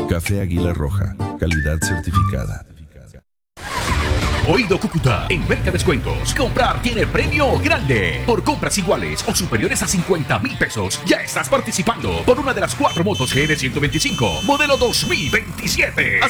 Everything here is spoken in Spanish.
Café Águila Roja, calidad certificada. Oído Cúcuta, en Mercadescuentos, comprar tiene premio grande. Por compras iguales o superiores a 50.000 pesos, ya estás participando por una de las 4 motos GR125, modelo 2027.